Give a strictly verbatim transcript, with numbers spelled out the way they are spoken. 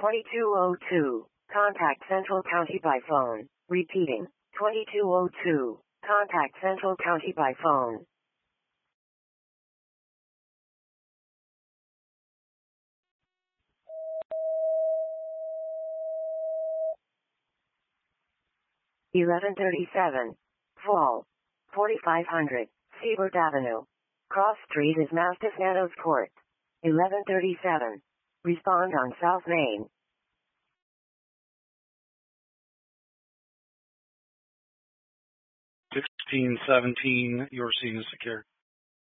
twenty-two oh two. Contact Central County by phone. Repeating. twenty-two oh two. Contact Central County by phone. eleven thirty-seven. Fall. forty-five hundred. Seabird Avenue. Cross Street is Master Santos Court. eleven thirty-seven. Respond on South Main. sixteen seventeen, your scene is secure.